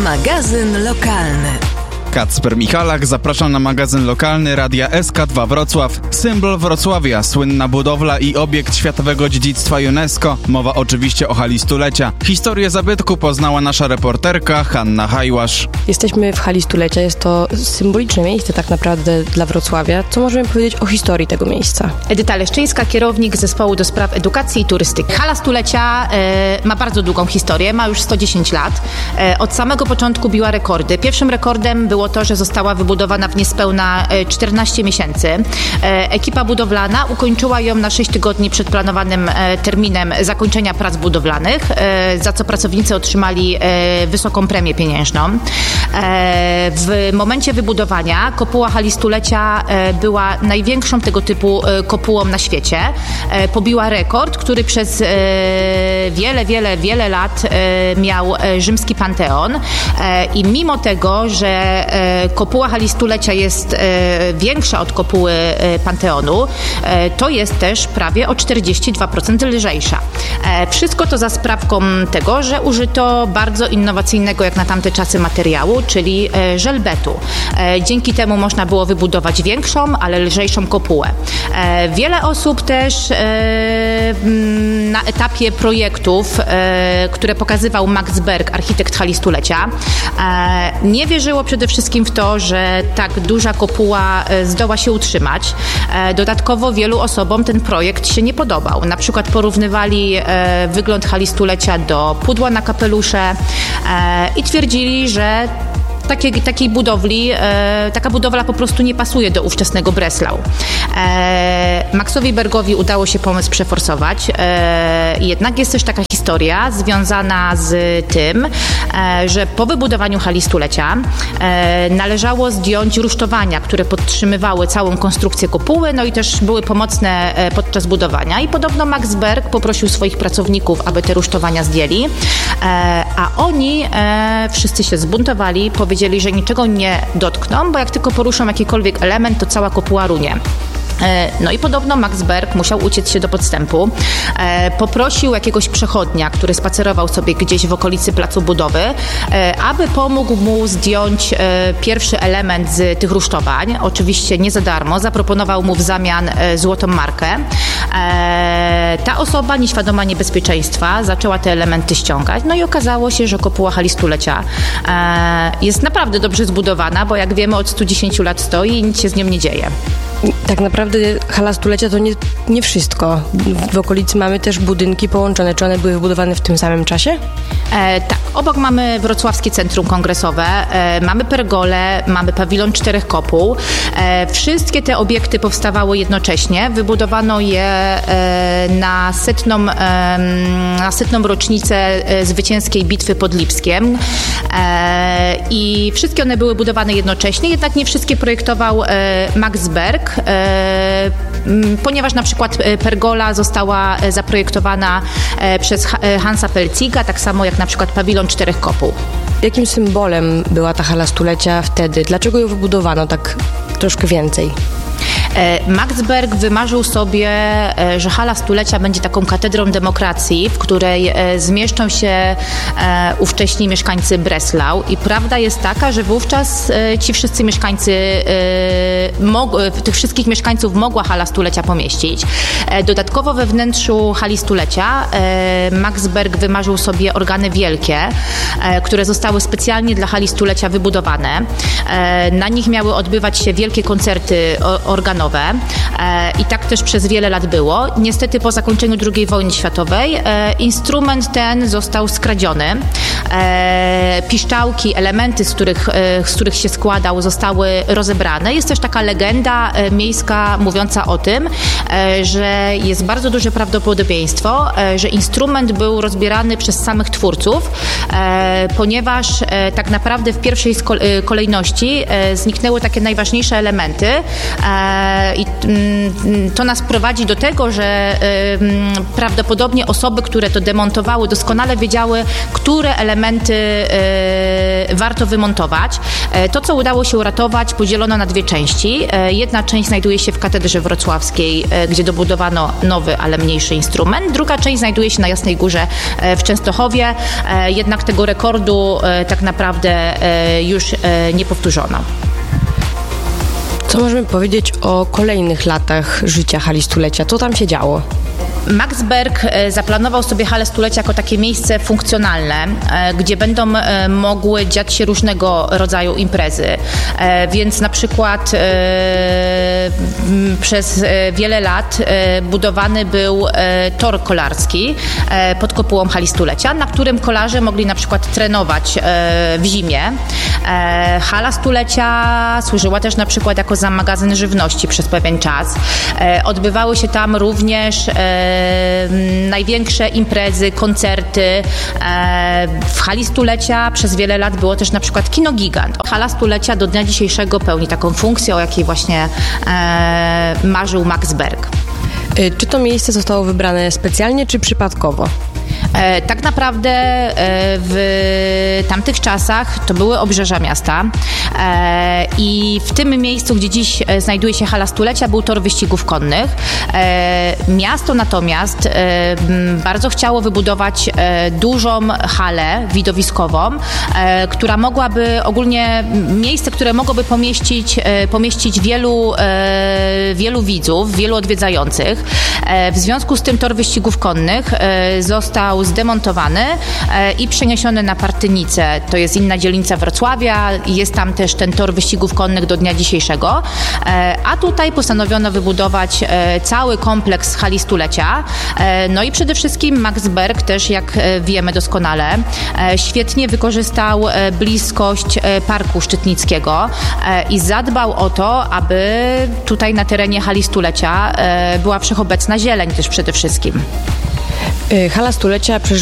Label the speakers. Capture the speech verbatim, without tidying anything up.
Speaker 1: Magazyn lokalny.
Speaker 2: Kacper Michalak, zapraszam na magazyn lokalny Radia S K dwa Wrocław. Symbol Wrocławia, słynna budowla i obiekt światowego dziedzictwa UNESCO. Mowa oczywiście o hali stulecia. Historię zabytku poznała nasza reporterka Hanna Hajłasz.
Speaker 3: Jesteśmy w hali stulecia, jest to symboliczne miejsce tak naprawdę dla Wrocławia. Co możemy powiedzieć o historii tego miejsca?
Speaker 4: Edyta Leszczyńska, kierownik zespołu do spraw edukacji i turystyki. Hala stulecia e, ma bardzo długą historię, ma już sto dziesięć lat. E, od samego początku biła rekordy. Pierwszym rekordem było to, że została wybudowana w niespełna czternaście miesięcy. Ekipa budowlana ukończyła ją na sześć tygodni przed planowanym terminem zakończenia prac budowlanych, za co pracownicy otrzymali wysoką premię pieniężną. W momencie wybudowania kopuła hali stulecia była największą tego typu kopułą na świecie. Pobiła rekord, który przez wiele, wiele, wiele lat miał rzymski Panteon i mimo tego, że kopuła hali stulecia jest większa od kopuły Panteonu, to jest też prawie o czterdzieści dwa procent lżejsza. Wszystko to za sprawką tego, że użyto bardzo innowacyjnego jak na tamte czasy materiału, czyli żelbetu. Dzięki temu można było wybudować większą, ale lżejszą kopułę. Wiele osób też na etapie projektów, które pokazywał Max Berg, architekt hali stulecia, nie wierzyło przede wszystkim w to, że tak duża kopuła zdoła się utrzymać. Dodatkowo wielu osobom ten projekt się nie podobał. Na przykład porównywali wygląd hali stulecia do pudła na kapelusze i twierdzili, że Takiej, takiej budowli, e, taka budowla po prostu nie pasuje do ówczesnego Breslau. E, Maxowi Bergowi udało się pomysł przeforsować, e, jednak jest też taka historia związana z tym, e, że po wybudowaniu hali stulecia e, należało zdjąć rusztowania, które podtrzymywały całą konstrukcję kopuły, no i też były pomocne e, podczas budowania i podobno Max Berg poprosił swoich pracowników, aby te rusztowania zdjęli, e, a oni e, wszyscy się zbuntowali, powiedzieli, że niczego nie dotkną, bo jak tylko poruszą jakikolwiek element, to cała kopuła runie. No i podobno Max Berg musiał uciec się do podstępu. Poprosił jakiegoś przechodnia, który spacerował sobie gdzieś w okolicy placu budowy, aby pomógł mu zdjąć pierwszy element z tych rusztowań. Oczywiście nie za darmo. Zaproponował mu w zamian złotą markę. Ta osoba, nieświadoma niebezpieczeństwa, zaczęła te elementy ściągać. No i okazało się, że kopuła hali stulecia jest naprawdę dobrze zbudowana, bo jak wiemy od stu dziesięciu lat stoi i nic się z nią nie dzieje.
Speaker 3: Tak naprawdę hala stulecia to nie, nie wszystko. W okolicy mamy też budynki połączone. Czy one były wybudowane w tym samym czasie?
Speaker 4: E, tak. Obok mamy Wrocławskie Centrum Kongresowe, e, mamy pergolę, mamy pawilon czterech kopuł. E, wszystkie te obiekty powstawały jednocześnie. Wybudowano je e, na, setną, e, na setną rocznicę e, zwycięskiej bitwy pod Lipskiem. E, I wszystkie one były budowane jednocześnie, jednak nie wszystkie projektował e, Max Berg. E, ponieważ na przykład pergola została zaprojektowana przez Hansa Pelziga, tak samo jak na przykład pawilon czterech kopuł.
Speaker 3: Jakim symbolem była ta hala stulecia wtedy? Dlaczego ją wybudowano tak troszkę więcej?
Speaker 4: Max Berg wymarzył sobie, że hala stulecia będzie taką katedrą demokracji, w której zmieszczą się ówcześni mieszkańcy Breslau i prawda jest taka, że wówczas ci wszyscy mieszkańcy, tych wszystkich mieszkańców mogła hala stulecia pomieścić. Dodatkowo we wnętrzu hali stulecia Max Berg wymarzył sobie organy wielkie, które zostały specjalnie dla hali stulecia wybudowane. Na nich miały odbywać się wielkie koncerty organowe. I tak też przez wiele lat było. Niestety po zakończeniu drugiej wojny światowej instrument ten został skradziony. Piszczałki, elementy, z których, z których się składał, zostały rozebrane. Jest też taka legenda miejska mówiąca o tym, że jest bardzo duże prawdopodobieństwo, że instrument był rozbierany przez samych twórców, ponieważ tak naprawdę w pierwszej kolejności zniknęły takie najważniejsze elementy, i to nas prowadzi do tego, że prawdopodobnie osoby, które to demontowały, doskonale wiedziały, które elementy warto wymontować. To, co udało się uratować, podzielono na dwie części. Jedna część znajduje się w Katedrze Wrocławskiej, gdzie dobudowano nowy, ale mniejszy instrument. Druga część znajduje się na Jasnej Górze w Częstochowie. Jednak tego rekordu tak naprawdę już nie powtórzono.
Speaker 3: Co możemy powiedzieć o kolejnych latach życia Hali Stulecia? Co tam się działo?
Speaker 4: Max Berg zaplanował sobie halę stulecia jako takie miejsce funkcjonalne, gdzie będą mogły dziać się różnego rodzaju imprezy. Więc na przykład przez wiele lat budowany był tor kolarski pod kopułą hali stulecia, na którym kolarze mogli na przykład trenować w zimie. Hala stulecia służyła też na przykład jako za magazyn żywności przez pewien czas. Odbywały się tam również największe imprezy, koncerty. W hali stulecia przez wiele lat było też na przykład kino Gigant. Hala stulecia do dnia dzisiejszego pełni taką funkcję, o jakiej właśnie marzył Max Berg.
Speaker 3: Czy to miejsce zostało wybrane specjalnie, czy przypadkowo?
Speaker 4: E, tak naprawdę e, w tamtych czasach to były obrzeża miasta e, i w tym miejscu, gdzie dziś znajduje się hala stulecia, był tor wyścigów konnych. E, miasto natomiast e, bardzo chciało wybudować e, dużą halę widowiskową, e, która mogłaby ogólnie, miejsce, które mogłoby pomieścić, e, pomieścić wielu, e, wielu widzów, wielu odwiedzających. E, w związku z tym tor wyścigów konnych e, został zdemontowany i przeniesiony na Partynicę. To jest inna dzielnica Wrocławia. Jest tam też ten tor wyścigów konnych do dnia dzisiejszego. A tutaj postanowiono wybudować cały kompleks hali stulecia. No i przede wszystkim Max Berg też, jak wiemy doskonale, świetnie wykorzystał bliskość Parku Szczytnickiego i zadbał o to, aby tutaj na terenie hali stulecia była wszechobecna zieleń też przede wszystkim.
Speaker 3: Hala stulecia przeżyła